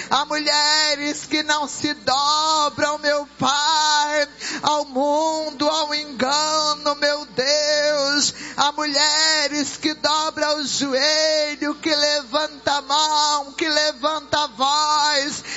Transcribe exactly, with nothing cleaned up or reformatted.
Há mulheres que não se dobram, meu Pai, ao mundo, ao engano, meu Deus. Há mulheres que dobram o joelho, que levantam